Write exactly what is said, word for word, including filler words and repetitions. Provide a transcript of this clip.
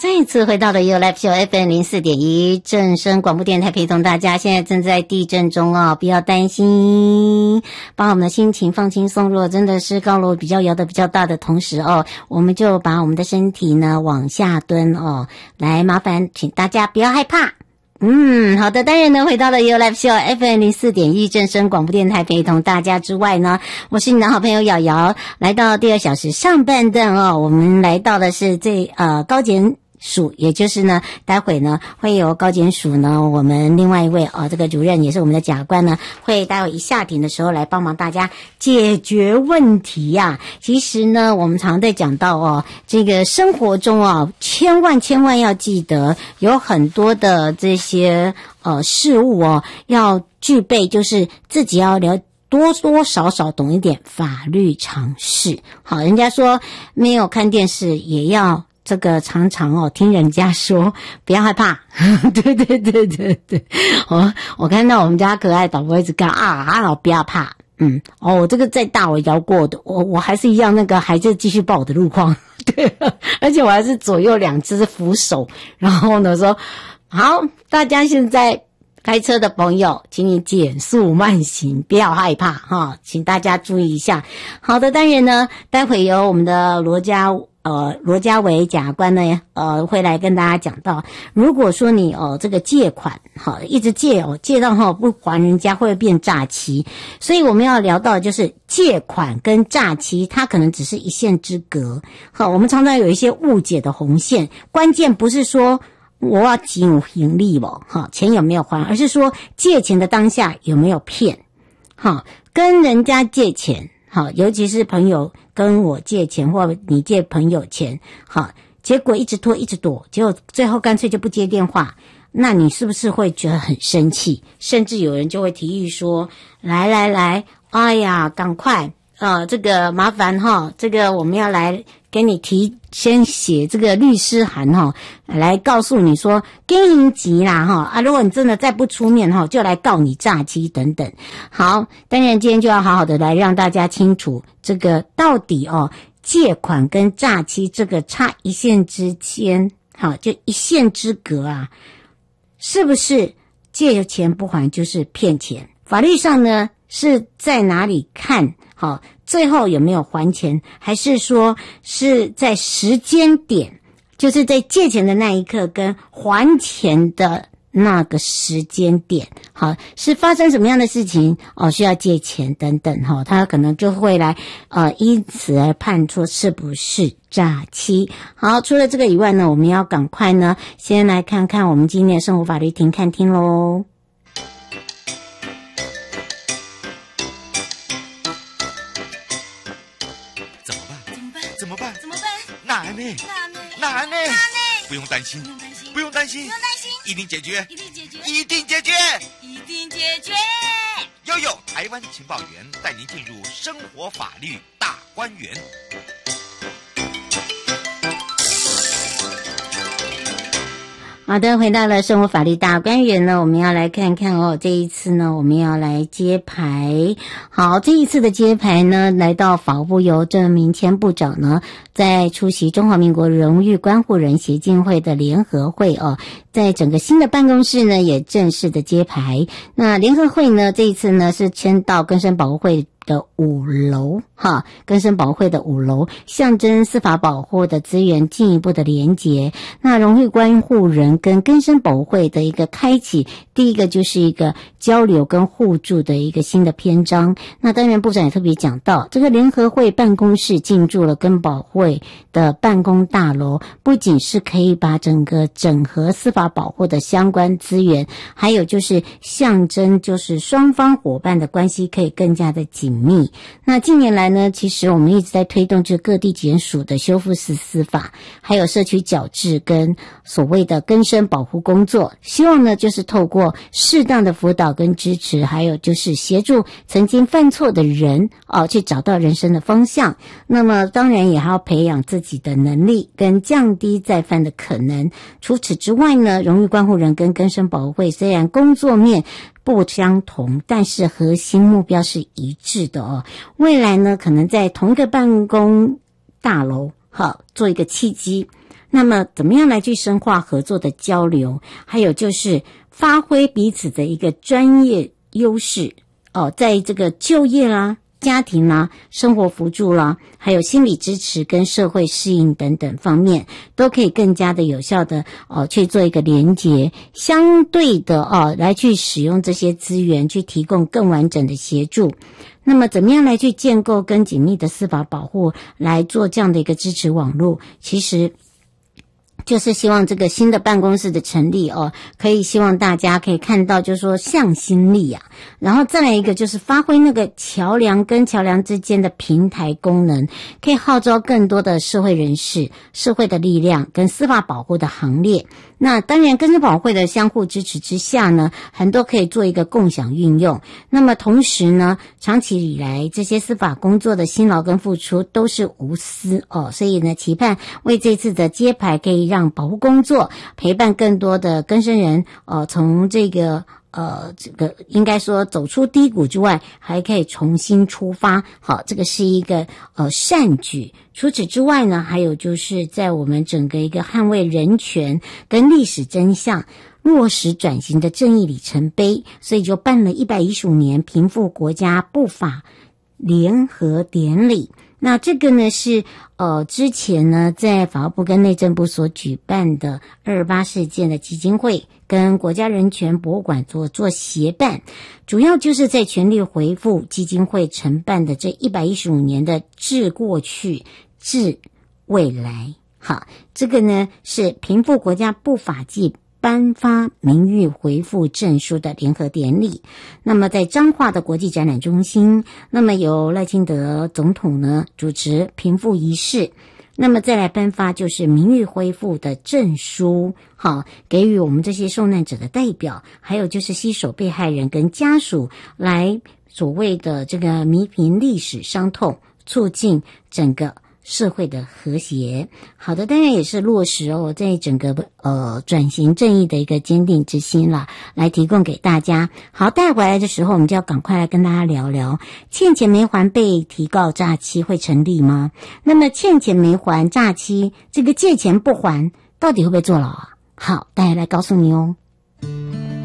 再一次回到了 You Live Show F M 零四点一正声广播电台，陪同大家。现在正在地震中哦，不要担心，把我们的心情放轻松。如果真的是高楼比较摇的比较大的同时哦，我们就把我们的身体呢往下蹲哦，来麻烦请大家不要害怕。嗯，好的，当然呢，回到了 You Live Show F M 零四点一正声广播电台，陪同大家之外呢，我是你的好朋友瑶瑶，来到第二小时上半段哦，我们来到的是这呃高检署，也就是呢，待会呢会有高检署呢，我们另外一位哦，这个主任也是我们的甲官呢，会待会一下庭的时候来帮忙大家解决问题呀、啊。其实呢，我们常在讲到哦，这个生活中哦，千万千万要记得，有很多的这些呃事物哦，要具备，就是自己要了。多多少少懂一点法律常识。好，人家说没有看电视也要这个常常哦听人家说，不要害怕。对对对对对，我我看到我们家可爱导播一直干啊啊，不要怕。嗯，哦，我这个再大我摇过的，我我还是一样那个，还是继续报我的路况。对，而且我还是左右两只扶手，然后呢说，好，大家现在。开车的朋友，请你减速慢行，不要害怕哈，请大家注意一下。好的，当然呢，待会由我们的罗家呃罗家伟甲官呢，呃会来跟大家讲到，如果说你哦、呃、这个借款好一直借哦借到哈不还人家，会变诈欺，所以我们要聊到的就是借款跟诈欺，它可能只是一线之隔。好，我们常常有一些误解的红线，关键不是说。我要钱有盈利不？哈，钱有没有还？而是说借钱的当下有没有骗？哈，跟人家借钱，好，尤其是朋友跟我借钱，或你借朋友钱，好，结果一直拖一直躲，结果最后干脆就不接电话，那你是不是会觉得很生气？甚至有人就会提议说：“来来来，哎呀，赶快！”呃，这个麻烦哈，这个我们要来给你提，先写这个律师函哈，来告诉你说经营急啦哈啊，如果你真的再不出面哈，就来告你诈欺等等。好，当然今天就要好好的来让大家清楚这个到底哦，借款跟诈欺这个差一线之间，好，就一线之隔啊，是不是借钱不还就是骗钱？法律上呢是在哪里看？好，最后有没有还钱？还是说是在时间点，就是在借钱的那一刻跟还钱的那个时间点，好，是发生什么样的事情哦，需要借钱等等哈，他可能就会来呃因此而判出是不是诈欺。好，除了这个以外呢，我们要赶快呢先来看看我们今天的生活法律庭看听咯。 难呢？难呢？不用担心，不用担心，一定解决，一定解决，一定解决，一定解决。悠悠台湾情报员带您进入生活法律大观园。 好的，回到了生活法律大观园呢，我们要来看看哦，这一次呢，我们要来揭牌。好，这一次的揭牌呢，来到法务部由郑明谦部长呢，在出席中华民国荣誉关护人协进会的联合会哦，在整个新的办公室呢，也正式的揭牌。那联合会呢，这一次呢是迁到更生保护会的五楼哈，更生保护会的五楼，象征司法保护的资源进一步的连结。那荣誉关护人跟更生保护会的一个开启，第一个就是一个交流跟互助的一个新的篇章。那当然部长也特别讲到，这个联合会办公室进驻了更保会的办公大楼，不仅是可以把整个整合司法保护的相关资源，还有就是象征就是双方伙伴的关系可以更加的紧密。那近年来呢，其实我们一直在推动这各地检署的修复式司法，还有社区矫治跟所谓的更生保护工作，希望呢就是透过适当的辅导跟支持，还有就是协助曾经犯错的人哦，去找到人生的方向。那么当然也还要培养自己的能力跟降低再犯的可能。除此之外呢，荣誉关护人跟更生保护会虽然工作面不相同，但是核心目标是一致的哦。未来呢，可能在同一个办公大楼好做一个契机， 那么怎么样来去深化合作的交流，还有就是发挥彼此的一个专业优势哦，在这个就业啦、家庭啦、生活辅助啦，还有心理支持跟社会适应等等方面，都可以更加的有效的哦去做一个连结，相对的哦来去使用这些资源，去提供更完整的协助。那么怎么样来去建构跟紧密的司法保护，来做这样的一个支持网络，其实就是希望这个新的办公室的成立哦，可以希望大家可以看到就是说向心力啊，然后再来一个就是发挥那个桥梁跟桥梁之间的平台功能，可以号召更多的社会人士、社会的力量跟司法保护的行列。那当然跟司法会的相互支持之下呢，很多可以做一个共享运用。那么同时呢，长期以来这些司法工作的辛劳跟付出都是无私哦，所以呢期盼为这次的揭牌可以让保护工作陪伴更多的更生人呃，从这个呃，这个应该说走出低谷之外，还可以重新出发。好，这个是一个呃善举。除此之外呢，还有就是在我们整个一个捍卫人权跟历史真相、落实转型的正义里程碑，所以就办了一百一十五年平复国家不法联合典礼。那这个呢是呃之前呢在法务部跟内政部所举办的二二八事件的基金会跟国家人权博物馆做做协办，主要就是在全力回复基金会承办的这一百一十五年的治过去治未来。好，这个呢是平复国家不法纪颁发名誉回复证书的联合典礼。那么在彰化的国际展览中心，那么由赖清德总统呢主持平复仪式，那么再来颁发就是名誉恢复的证书，好，给予我们这些受难者的代表，还有就是携手被害人跟家属来所谓的这个弥平历史伤痛，促进整个社会的和谐。好的，当然也是落实哦，在整个呃转型正义的一个坚定之心啦，来提供给大家。好，带回来的时候，我们就要赶快来跟大家聊聊欠钱没还被提告诈欺会成立吗？那么欠钱没还诈欺，这个借钱不还到底会不会坐牢啊？好，大家来告诉你哦。